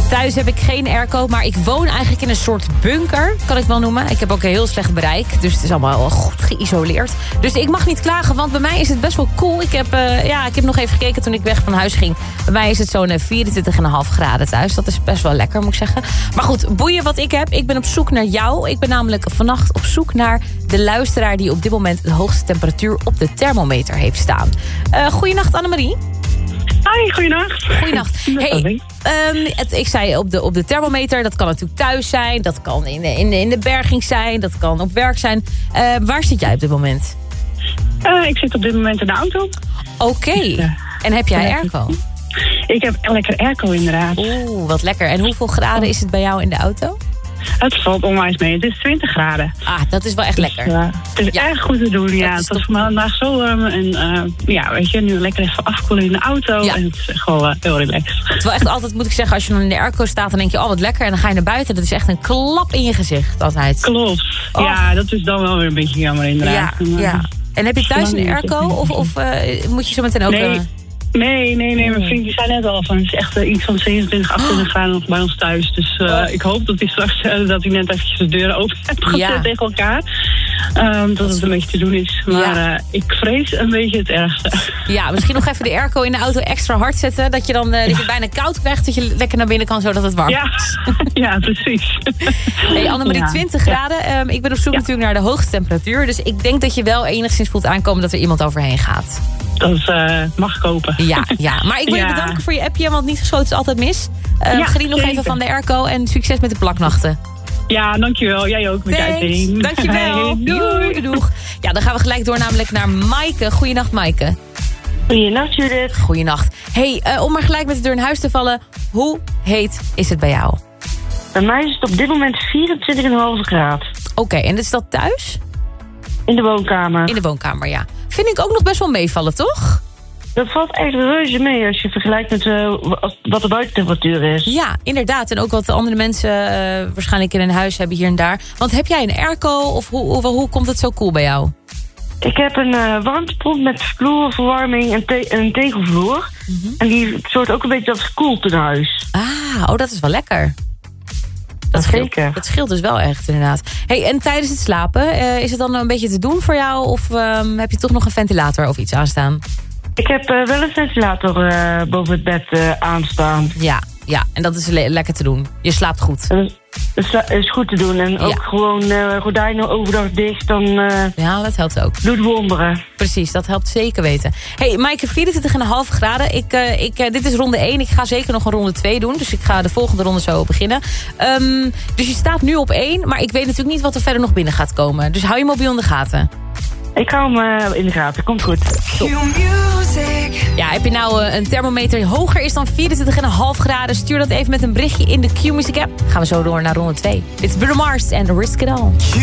Thuis heb ik geen airco, maar ik woon eigenlijk in een soort bunker, kan ik wel noemen. Ik heb ook een heel slecht bereik, dus het is allemaal goed geïsoleerd. Dus ik mag niet klagen, want bij mij is het best wel cool. Ik heb nog even gekeken toen ik weg van huis ging. Bij mij is het zo'n 24,5 graden thuis. Dat is best wel lekker, moet ik zeggen. Maar goed, boeien wat ik heb. Ik ben op zoek naar jou. Ik ben namelijk vannacht op zoek naar de luisteraar die op dit moment de hoogste temperatuur op de thermometer heeft staan. Goeienacht, Annemarie. Hoi, goeienacht. Goeienacht. Hey, ik zei op de thermometer, dat kan natuurlijk thuis zijn, dat kan in de berging zijn, dat kan op werk zijn. Waar zit jij op dit moment? Ik zit op dit moment in de auto. Oké. En heb jij airco? Ik heb lekker airco inderdaad. Oeh, wat lekker. En hoeveel graden is het bij jou in de auto? Het valt onwijs mee. Het is 20 graden. Ah, dat is wel echt lekker. Het is erg goed te doen, ja. Het was vandaag zo warm. En weet je, nu lekker even afkoelen in de auto. Ja. En het is gewoon heel relaxed. Het is wel echt altijd, moet ik zeggen, als je dan in de airco staat, dan denk je, oh wat lekker. En dan ga je naar buiten. Dat is echt een klap in je gezicht altijd. Klopt. Oh. Ja, dat is dan wel weer een beetje jammer inderdaad. Ja. En heb je thuis een airco? Of moet je zo meteen ook... Nee, mijn vriendjes zijn net al van. Het is echt iets van 27, 28 graden nog bij ons thuis. Dus ik hoop dat hij straks dat hij net eventjes de deuren open heeft gezet tegen elkaar. Dat het een beetje te doen is. Maar ik vrees een beetje het ergste. Ja, misschien nog even de airco in de auto extra hard zetten. Dat je dan dat je bijna koud krijgt. Dat je lekker naar binnen kan, zodat het warm is. Ja, precies. Hey, Annemarie, 20 graden. Ik ben op zoek natuurlijk naar de hoogste temperatuur. Dus ik denk dat je wel enigszins voelt aankomen dat er iemand overheen gaat. Dat mag ik hopen. Ja, maar ik wil je bedanken voor je appje, want niet geschoten is altijd mis. Geniet nog even van de airco en succes met de plaknachten. Ja, dankjewel. Jij ook met je uitzending. Dankjewel. Doeg. Ja, dan gaan we gelijk door namelijk naar Maaike. Goeienacht, Maaike. Goeienacht, Judith. Goeienacht. Hey, om maar gelijk met de deur in huis te vallen. Hoe heet is het bij jou? Bij mij is het op dit moment 24,5 graden. Oké, en is dat thuis? In de woonkamer. In de woonkamer, ja. Vind ik ook nog best wel meevallen, toch? Dat valt echt reuze mee als je vergelijkt met wat de buitentemperatuur is. Ja, inderdaad. En ook wat de andere mensen waarschijnlijk in hun huis hebben hier en daar. Want heb jij een airco of hoe komt het zo cool bij jou? Ik heb een warmtepomp met vloerverwarming en een tegelvloer. Mm-hmm. En die soort ook een beetje als gekoeld in huis. Dat is wel lekker. Dat scheelt dus wel echt, inderdaad. Hey, en tijdens het slapen, is het dan een beetje te doen voor jou? Of heb je toch nog een ventilator of iets aanstaan? Ik heb wel een ventilator boven het bed aanstaan. Ja, en dat is lekker te doen. Je slaapt goed. Dat is goed te doen. En ook gewoon gordijnen overdag dicht, dan... dat helpt ook. Doet wonderen. Precies, dat helpt zeker weten. Hey, Maaike, 24,5 graden. Dit is ronde 1. Ik ga zeker nog een ronde 2 doen. Dus ik ga de volgende ronde zo beginnen. Dus je staat nu op 1. Maar ik weet natuurlijk niet wat er verder nog binnen gaat komen. Dus hou je mobiel in de gaten. Ik hou hem in de gaten. Komt goed. Top. Ja, heb je nou een thermometer hoger is dan 24,5 graden? Stuur dat even met een berichtje in de Q-Music app. Gaan we zo door naar ronde 2. Dit is Bruno Mars en Risk It All.